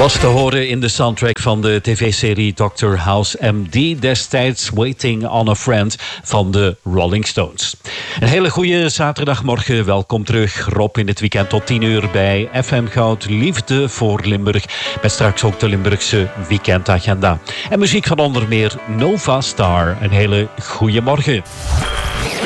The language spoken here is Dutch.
Was te horen in de soundtrack van de tv-serie Dr. House MD, destijds Waiting on a Friend van de Rolling Stones. Een hele goede zaterdagmorgen, welkom terug. Rob in het weekend tot 10 uur bij FM Goud, liefde voor Limburg. Met straks ook de Limburgse weekendagenda. En muziek van onder meer Nova Star. Een hele goede morgen.